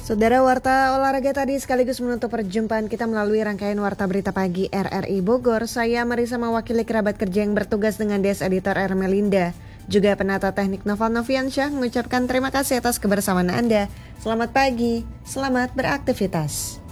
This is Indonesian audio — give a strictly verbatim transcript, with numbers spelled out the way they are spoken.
Saudara, warta olahraga tadi sekaligus menutup perjumpaan kita melalui rangkaian Warta Berita Pagi R R I Bogor. Saya Marisa mewakili kerabat kerja yang bertugas dengan Desk Editor Ermelinda. Juga penata teknik Noval Noviansyah mengucapkan terima kasih atas kebersamaan Anda. Selamat pagi, selamat beraktivitas.